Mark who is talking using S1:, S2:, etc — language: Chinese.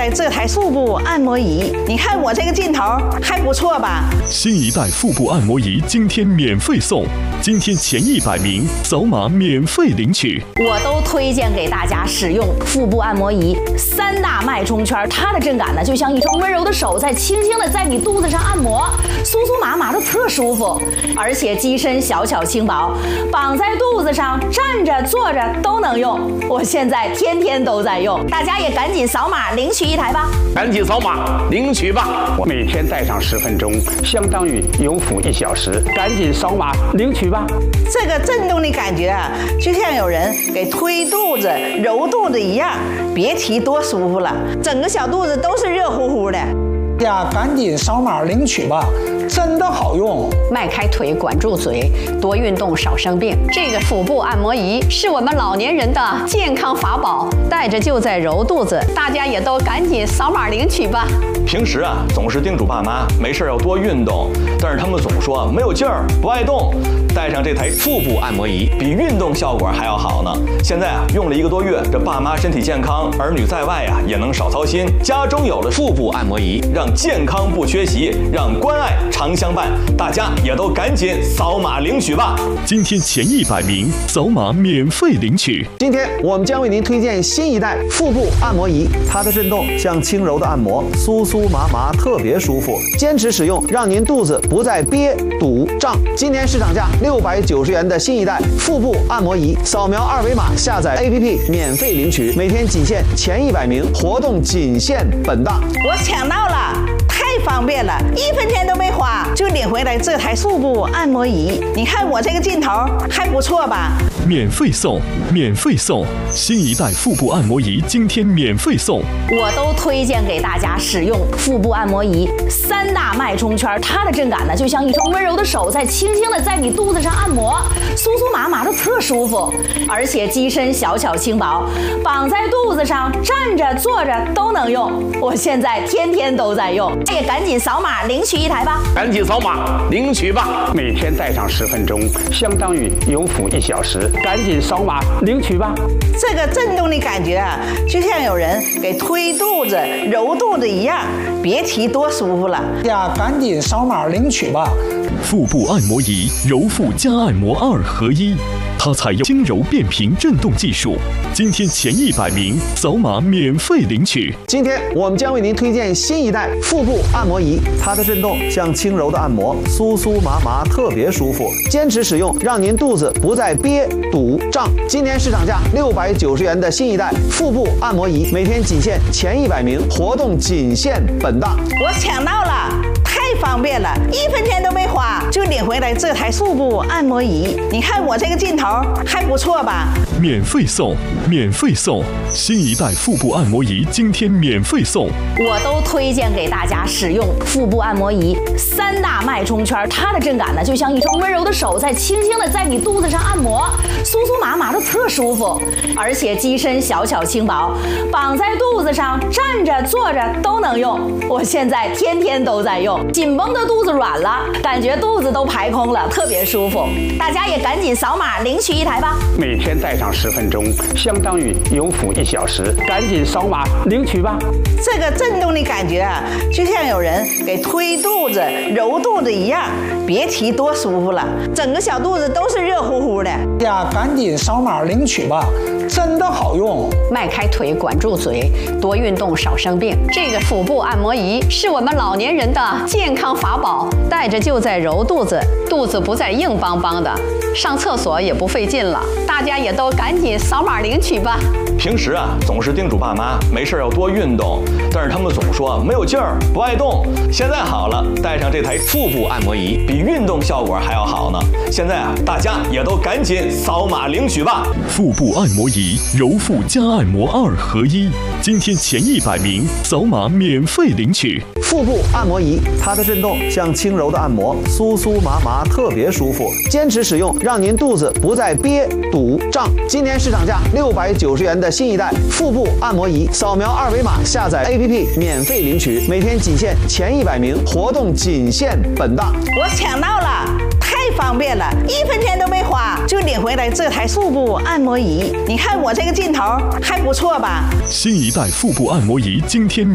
S1: 来这台腹部按摩仪，你看我这个劲头还不错吧？
S2: 新一代腹部按摩仪今天免费送，今天前100名扫码免费领取。
S3: 我都推荐给大家使用腹部按摩仪，3大脉冲圈，它的震感呢，就像一双温柔的手在轻轻的在你肚子上按摩，酥酥麻麻的特舒服，而且机身小巧轻薄，绑在肚子上，站着坐着都能用。我现在天天都在用，大家也赶紧扫码领取一台吧！
S4: 赶紧扫码领取吧！
S5: 我每天戴上10分钟，相当于有辅1小时，赶紧扫码领取吧！
S1: 这个震动的感觉啊，就像有人给推肚子、揉肚子一样，别提多舒服了，整个小肚子都是热乎乎的。
S6: 呀，赶紧扫码领取吧，真的好用！
S7: 迈开腿，管住嘴，多运动，少生病。这个腹部按摩仪是我们老年人的健康法宝，带着就在揉肚子，大家也都赶紧扫码领取吧。
S8: 平时啊，总是叮嘱爸妈没事要多运动，但是他们总说没有劲儿，不爱动。带上这台腹部按摩仪，比运动效果还要好呢。现在啊，用了1个多月，这爸妈身体健康，儿女在外啊也能少操心。家中有了腹部按摩仪，让健康不缺席，让关爱常相伴。大家也都赶紧扫码领取吧！
S2: 今天前100名扫码免费领取。
S9: 今天我们将为您推荐新一代腹部按摩仪，它的震动像轻柔的按摩，酥酥麻麻，特别舒服。坚持使用，让您肚子不再憋、堵、胀。今年市场价690元的新一代腹部按摩仪，扫描2维码下载 APP 免费领取，每天仅限前100名，活动仅限本档。
S1: 我抢到了，太方便了，1分钱都没花就领回来这台腹部按摩仪，你看我这个劲头还不错吧？
S2: 免费送，免费送！新一代腹部按摩仪今天免费送。
S3: 我都推荐给大家使用腹部按摩仪，3大脉冲圈，它的震感呢，就像一双温柔的手在轻轻的在你肚子上按摩，酥酥麻麻的特舒服，而且机身小巧轻薄，绑在肚子上，站着坐着都能用。我现在天天都在用，也赶紧扫码领取一台吧！
S4: 赶紧扫码领取吧！
S5: 每天戴上10分钟，相当于有辅1小时，赶紧扫码领取吧！
S1: 这个震动的感觉啊，就像有人给推肚子、揉肚子一样，别提多舒服了。
S6: 呀，赶紧扫码领取吧！
S2: 腹部按摩仪，揉腹加按摩2合1，它采用轻柔变频震动技术。今天前100名扫码免费领取。
S9: 今天我们将为您推荐新一代腹部按摩仪，它的震动像轻柔的按摩，酥酥麻麻，特别舒服。坚持使用，让您肚子不再憋、堵、胀。今年市场价690元的新一代腹部按摩仪，每天仅限前100名，活动仅限本档。
S1: 我抢到了，太方便了，1分钱都没花就领回来这台腹部按摩仪，你看我这个劲头还不错吧？
S2: 免费送，免费送！新一代腹部按摩仪今天免费送。
S3: 我都推荐给大家使用腹部按摩仪，3大脉冲圈，它的震感呢，就像一双温柔的手在轻轻的在你肚子上按摩，酥酥麻麻的特舒服，而且机身小巧轻薄，绑在肚子上，站着坐着都能用。我现在天天都在用，紧绷的肚子软了，感觉肚子都排空了，特别舒服。大家也赶紧扫码领取一台吧！
S5: 每天戴上10分钟，相当于有辅1小时，赶紧扫码领取吧！
S1: 这个震动的感觉啊，就像有人给推肚子、揉肚子一样，别提多舒服了，整个小肚子都是热乎乎的。
S6: 呀，赶紧扫码领取吧，真的好用！
S7: 迈开腿，管住嘴，多运动，少生病。这个腹部按摩仪是我们老年人的健康法宝，带着就在揉肚子，肚子不再硬邦邦的，上厕所也不费劲了。大家也都赶紧扫码领取吧！
S8: 平时啊，总是叮嘱爸妈没事要多运动，但是他们总说没有劲儿，不爱动。现在好了，带上这台腹部按摩仪，比运动效果还要好呢。现在啊，大家也都赶紧扫码领取吧！
S2: 腹部按摩仪，揉腹加按摩2合1，今天前100名扫码免费领取。
S9: 腹部按摩仪，它的震动像轻柔的按摩，酥酥麻麻，特别舒服。坚持使用，让您肚子不再憋、堵、胀。今年市场价690元的新一代腹部按摩仪，扫描2维码下载 APP 免费领取，每天仅限前100名，活动仅限本档。
S1: 我抢到了，太方便了，1分钱都没花就领回来这台腹部按摩仪，你看我这个劲头还不错吧？
S2: 新一代腹部按摩仪今天